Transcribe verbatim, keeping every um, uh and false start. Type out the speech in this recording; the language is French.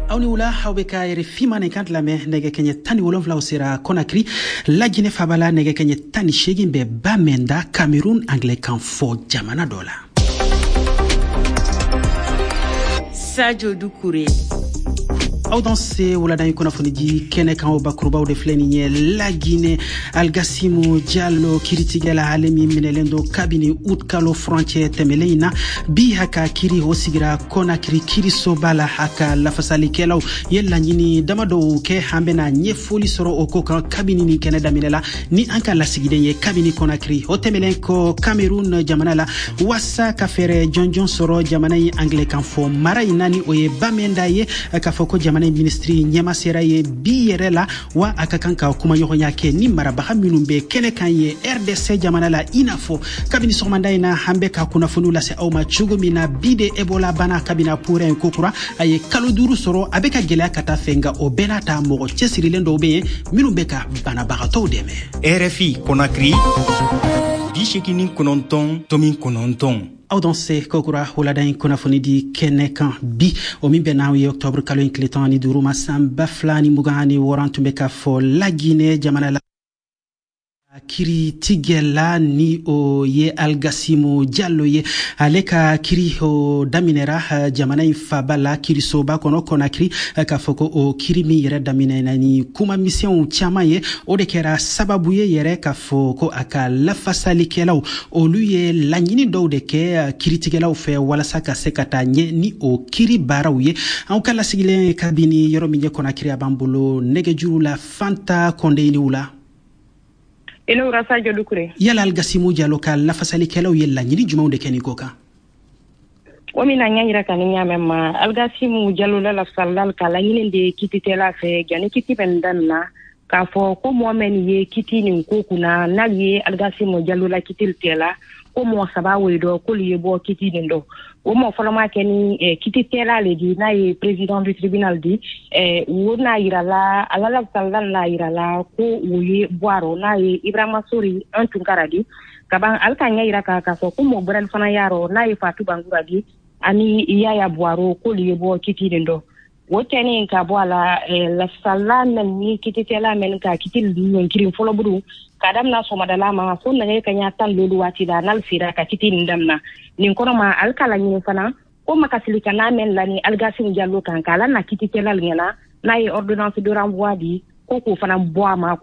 awni wula hawbe ka yere fimane kant lame nege kenye tani wolonfla osira Conakry la Guinée fabala nege kenye tani shegin be Bamenda Cameroun Anglican fo jamana dola. Sadio Doucouré aw danse wala dan ko nafoni di kene kan o bakruba o de fleni la Guinée Algasimou Diallo kiritigela alemi minelendo kabini utkalo frontière temelena bi haka kiri hosigira Conakry kiri sobala haka la fasali kelaw yella nyini damado ke hambena nyefoli soro oko kan kabini ni kene daminela ni anka la sigide ye kabini Conakry o temelen ko Cameroun jamana la wasa ka fere jonjon soro jamana yi Anglican fo mara inani o ye Bamenda ye ka foko jamana ministry nyama sera ye biyerela wa akakanka kuma nyonya ke ni marabaha minumbe kene kan ye R D C jamana la inafo kabini somanda ina hambe ka kuna funu la se awma chugumina bide ebola bana kabina pure kokura aye kaloduru soro abeka gela kata fenga o benata mo chesirilendo be minumbe ka bana bagato deme R F I Conakry bishekini kononton tomin kononton aw danse kokura wala dan konafoni di kene kan bi o min be nawi octobre kalo incletan ni duruma samba flani mugani worantumbe ka fo la Guinée jamana la kiri tigela ni o ye Algasimou Diallo ye aleka kiri o daminera jamana infabala kiri soba kono Conakry ka foko o kiri mi yere daminena ni kuma mission chama ye o de kera sababu ye yere ka foko aka la fasali kelaw o luye lanyini do de ke kiri tigela fe wala saka sekata nye ni o kiri baraw ye an kala sigile kabini yoro mi Conakry abambulo nege juru la fanta konde ni wula ino Sadio Doucouré yala Algasimou Diallo ka la fasali kelaw yella nyini jumaw de keni koka o mina nyanyira kan nyamema Algasimou Diallo la salal kala nyine de kititela fe gani kitipendanna ka fo ko mo men ye kitini ko kuna naliye Algasimou Diallo la kitiltela ko mo sabawo do ko liye bo kitini ndo o mo forma keni eh, kititela le di na ye président du tribunal di eh wona irala alala salal la irala ko uye boaro na ye Ibrahima Sori antunkaradi kaban alkanya iraka ka so ko mo bral fana yaro na ye Fatou Bangura di ani yaya boaro ko liye bo kitini ndo woteni ka boala eh, la salal men ni kititela men ka kitil di ngirin folo buru kadam na so madala ma so na ke kanya tan lolu wati da nal sira ka kitin ndamna nin kono ma alkala ni fana ko makasilika na men lani Algasimou Diallo kan kala na kititela ngena na e ordonnance de renvoi di ko ko fana boama